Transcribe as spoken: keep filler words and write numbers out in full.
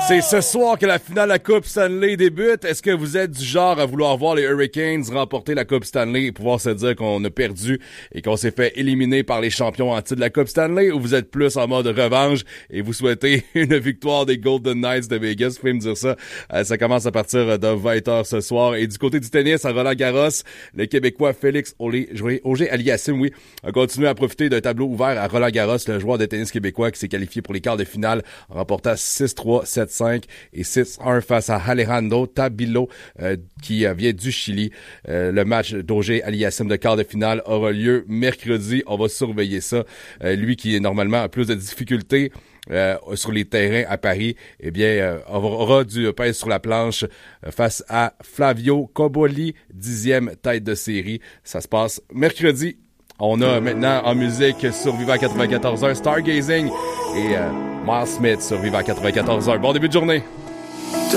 C'est ce soir que la finale de la Coupe Stanley débute. Est-ce que vous êtes du genre à vouloir voir les Hurricanes remporter la Coupe Stanley et pouvoir se dire qu'on a perdu et qu'on s'est fait éliminer par les champions en titre de la Coupe Stanley, ou vous êtes plus en mode revanche et vous souhaitez une victoire des Golden Knights de Vegas? Vous pouvez me dire ça. Euh, ça commence à partir de vingt heures ce soir. Et du côté du tennis, à Roland-Garros, le Québécois Félix Auger-Aliassime, oui, a continué à profiter d'un tableau ouvert à Roland-Garros, le joueur de tennis québécois qui s'est qualifié pour les quarts de finale en remportant six trois, sept cinq et six un face à Alejandro Tabilo, euh, qui euh, vient du Chili. Euh, le match d'Auger-Aliassime de quart de finale aura lieu mercredi. On va surveiller ça. Euh, lui qui est normalement a plus de difficultés Euh, sur les terrains à Paris, eh bien, euh, aura dû pèse sur la planche euh, face à Flavio Cobolli, dixième tête de série. Ça se passe mercredi. On a maintenant en musique sur Viva quatre-vingt-quatorze heures Stargazing et euh, Miles Smith sur Viva quatre-vingt-quatorze heures. Bon début de journée!